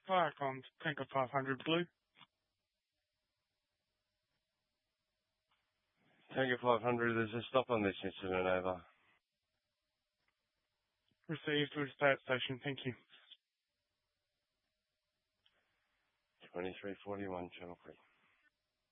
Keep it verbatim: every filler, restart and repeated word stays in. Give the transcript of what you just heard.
Viacom, Tanker five hundred Blue. Tanker five hundred, there's a stop on this incident, over. Received, we'll stay at station, thank you. twenty-three forty-one, Channel three.